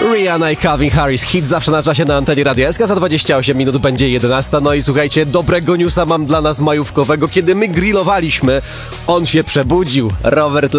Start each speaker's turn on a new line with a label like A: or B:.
A: Rihanna i Calvin Harris. Hit zawsze na czasie na antenie Radia SK. Za 28 minut będzie 11. No i słuchajcie, dobrego newsa mam dla nas majówkowego. Kiedy my grillowaliśmy, on się przebudził. Rower